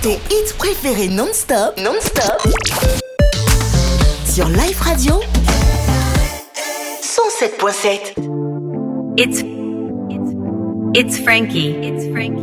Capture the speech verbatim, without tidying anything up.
tes hits préférés non-stop, non-stop, sur Life Radio cent sept point sept. It's, it's, it's Frankie. It's Frankie.